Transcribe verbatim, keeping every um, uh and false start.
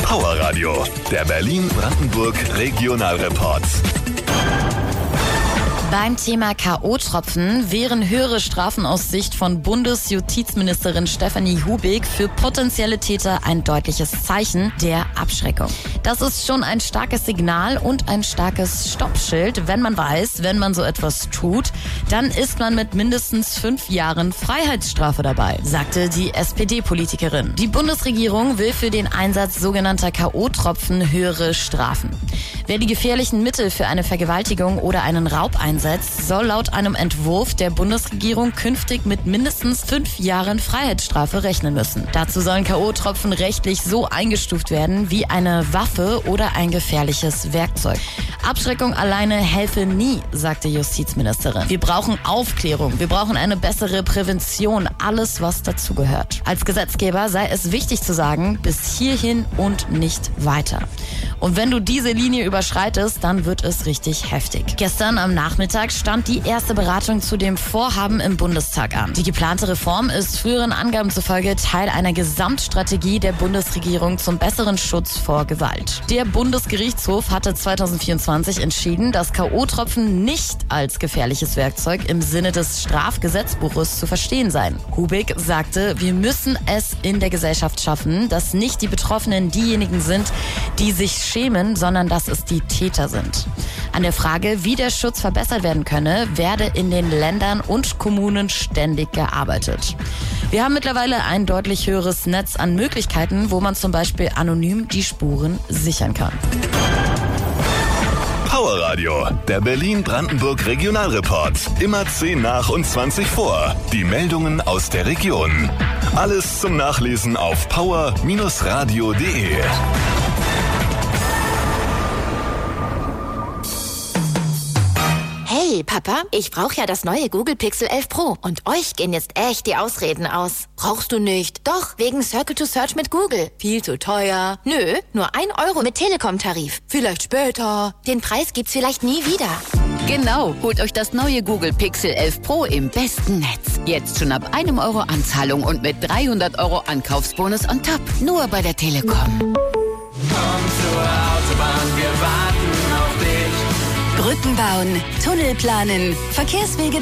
Power Radio, der Berlin-Brandenburg Regionalreport. Beim Thema K O-Tropfen wären höhere Strafen aus Sicht von Bundesjustizministerin Stefanie Hubig für potenzielle Täter ein deutliches Zeichen der Abschreckung. Das ist schon ein starkes Signal und ein starkes Stoppschild, wenn man weiß, wenn man so etwas tut, dann ist man mit mindestens fünf Jahren Freiheitsstrafe dabei, sagte die S P D-Politikerin. Die Bundesregierung will für den Einsatz sogenannter K O-Tropfen höhere Strafen. Wer die gefährlichen Mittel für eine Vergewaltigung oder einen Raub einsetzt, soll laut einem Entwurf der Bundesregierung künftig mit mindestens fünf Jahren Freiheitsstrafe rechnen müssen. Dazu sollen K O-Tropfen rechtlich so eingestuft werden wie eine Waffe oder ein gefährliches Werkzeug. Abschreckung alleine helfe nie, sagte Justizministerin. Wir brauchen Aufklärung, wir brauchen eine bessere Prävention, alles was dazugehört. Als Gesetzgeber sei es wichtig zu sagen, bis hierhin und nicht weiter. Und wenn du diese Linie überschreitest, dann wird es richtig heftig. Gestern am Nachmittag stand die erste Beratung zu dem Vorhaben im Bundestag an. Die geplante Reform ist früheren Angaben zufolge Teil einer Gesamtstrategie der Bundesregierung zum besseren Schutz vor Gewalt. Der Bundesgerichtshof hatte zweitausendvierundzwanzig entschieden, dass K O-Tropfen nicht als gefährliches Werkzeug im Sinne des Strafgesetzbuches zu verstehen seien. Hubig sagte, wir müssen es in der Gesellschaft schaffen, dass nicht die Betroffenen diejenigen sind, die sich schämen, sondern dass es die Täter sind. An der Frage, wie der Schutz verbessert werden könne, werde in den Ländern und Kommunen ständig gearbeitet. Wir haben mittlerweile ein deutlich höheres Netz an Möglichkeiten, wo man zum Beispiel anonym die Spuren sichern kann. Power Radio, der Berlin-Brandenburg Regionalreport. Immer zehn nach und zwanzig vor. Die Meldungen aus der Region. Alles zum Nachlesen auf power radio punkt de. Hey Papa, ich brauche ja das neue Google Pixel elf Pro und euch gehen jetzt echt die Ausreden aus. Brauchst du nicht? Doch, wegen Circle to Search mit Google. Viel zu teuer. Nö, nur ein Euro mit Telekom-Tarif. Vielleicht später. Den Preis gibt's vielleicht nie wieder. Genau, holt euch das neue Google Pixel elf Pro im besten Netz. Jetzt schon ab einem Euro Anzahlung und mit dreihundert Euro Ankaufsbonus on top. Nur bei der Telekom. Komm zur Autobahn, wir warten auf dich. Brücken bauen, Tunnel planen, Verkehrswege